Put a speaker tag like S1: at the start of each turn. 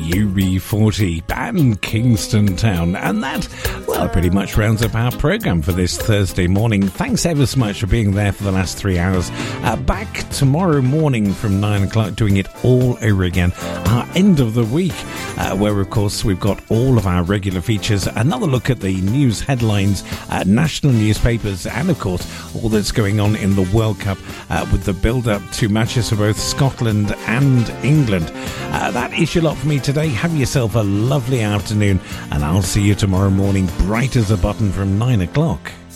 S1: UB40 and Kingston Town. And that, well, pretty much rounds up our programme for this Thursday morning. Thanks ever so much for being there for the last 3 hours. Back tomorrow morning from 9 o'clock, doing it all over again. Our end of the week, where, of course, we've got all of our regular features, another look at the news headlines, national newspapers, and, of course, all that's going on in the World Cup with the build-up to matches for both Scotland and England. That is your lot for me today. Have yourself a lovely afternoon, and I'll see you tomorrow morning bright as a button from 9 o'clock.